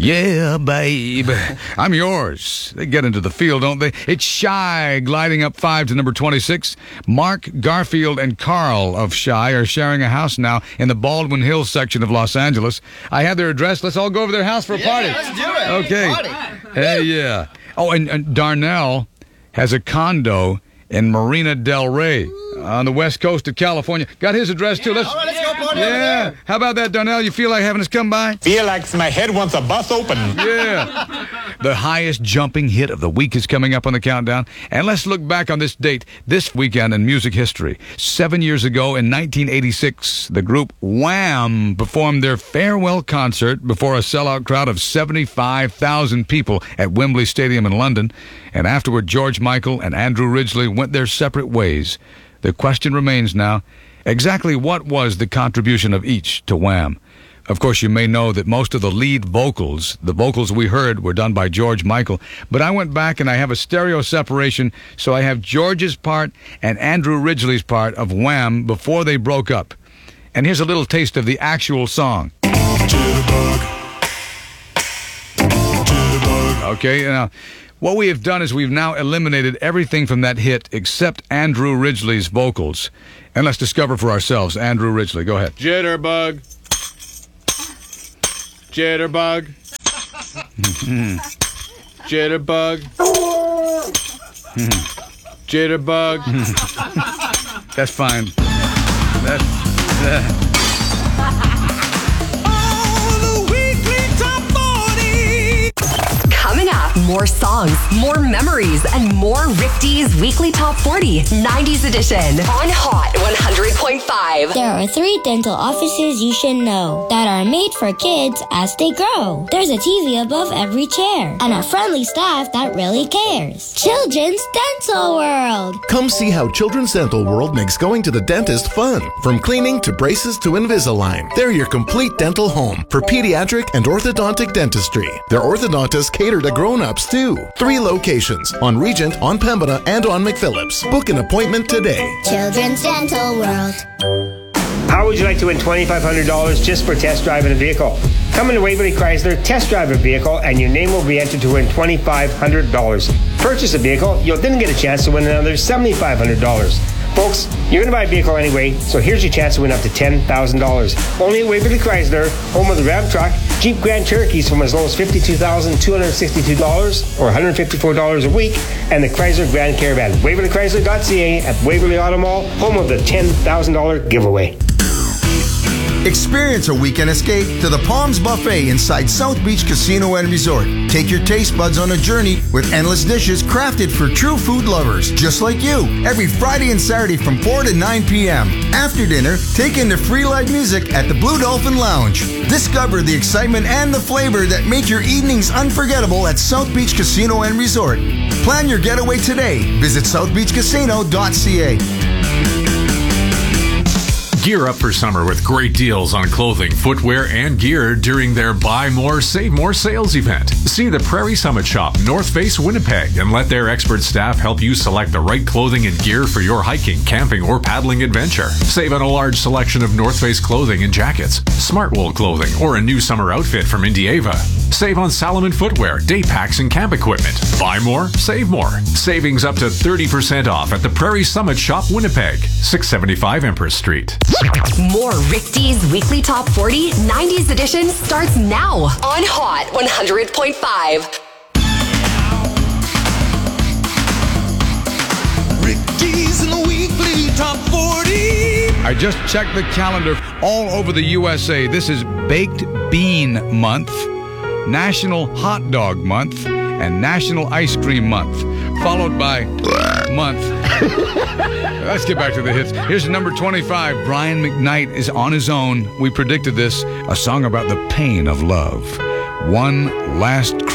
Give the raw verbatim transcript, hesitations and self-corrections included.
Yeah, babe. I'm yours. They get into the field, don't they? It's Shy gliding up five to number twenty-six. Mark, Garfield, and Carl of Shy are sharing a house now in the Baldwin Hills section of Los Angeles. I have their address. Let's all go over their house for a party. Yeah, let's do it. Okay. Party. Hey, yeah. Oh, and, and Darnell has a condo in Marina Del Rey on the west coast of California. Got his address, too. Let's, All right, let's go party over yeah. there. How about that, Darnell? You feel like having us come by? Feel like my head wants a bus open. Yeah. The highest jumping hit of the week is coming up on the countdown. And let's look back on this date, this weekend in music history. Seven years ago, in nineteen eighty-six, the group Wham! Performed their farewell concert before a sellout crowd of seventy-five thousand people at Wembley Stadium in London. And afterward, George Michael and Andrew Ridgeley went their separate ways. The question remains now, exactly what was the contribution of each to Wham? Of course, you may know that most of the lead vocals, the vocals we heard, were done by George Michael. But I went back and I have a stereo separation, so I have George's part and Andrew Ridgeley's part of Wham before they broke up. And here's a little taste of the actual song. Okay, now, what we have done is we've now eliminated everything from that hit except Andrew Ridgeley's vocals. And let's discover for ourselves. Andrew Ridgeley, go ahead. Jitterbug. Jitterbug. Jitterbug. Jitterbug. That's fine. That's... Uh, Coming up, more songs, more memories, and more Rick D's Weekly Top forty, nineties edition on Hot one hundred point five. There are three dental offices you should know that are made for kids as they grow. There's a T V above every chair and a friendly staff that really cares. Children's Dental World. Come see how Children's Dental World makes going to the dentist fun. From cleaning to braces to Invisalign, they're your complete dental home for pediatric and orthodontic dentistry. Their orthodontists cater to grown-ups too. Three locations, on Regent, on Pembina, and on McPhillips. Book an appointment today. Children's Dental World. How would you like to win twenty-five hundred dollars just for test driving a vehicle? Come into Waverly Chrysler, test drive a vehicle, and your name will be entered to win twenty-five hundred dollars. Purchase a vehicle, you'll then get a chance to win another seventy-five hundred dollars. Folks, you're going to buy a vehicle anyway, so here's your chance to win up to ten thousand dollars. Only at Waverly Chrysler, home of the Ram Truck, Jeep Grand Cherokees from as low as fifty-two thousand two hundred sixty-two dollars or one hundred fifty-four dollars a week, and the Chrysler Grand Caravan. Waverly Chrysler dot C A at Waverly Auto Mall, home of the ten thousand dollars giveaway. Experience a weekend escape to the Palms Buffet inside South Beach Casino and Resort. Take your taste buds on a journey with endless dishes crafted for true food lovers, just like you, every Friday and Saturday from four to nine p.m. After dinner, take in the free live music at the Blue Dolphin Lounge. Discover the excitement and the flavor that make your evenings unforgettable at South Beach Casino and Resort. Plan your getaway today. Visit south beach casino dot c a. Gear up for summer with great deals on clothing, footwear, and gear during their Buy More, Save More sales event. See the Prairie Summit Shop, North Face, Winnipeg, and let their expert staff help you select the right clothing and gear for your hiking, camping, or paddling adventure. Save on a large selection of North Face clothing and jackets, Smartwool clothing, or a new summer outfit from Indieva. Save on Salomon footwear, day packs, and camp equipment. Buy more, save more. Savings up to thirty percent off at the Prairie Summit Shop, Winnipeg, six seventy-five Empress Street. More Rick D's Weekly Top forty, nineties edition starts now on Hot one hundred point five. Rick D's in the Weekly Top forty. I just checked the calendar all over the U S A. This is Baked Bean Month, National Hot Dog Month, and National Ice Cream Month, followed by month. Let's get back to the hits. Here's number twenty-five. Brian McKnight is on his own. We predicted this, a song about the pain of love. One last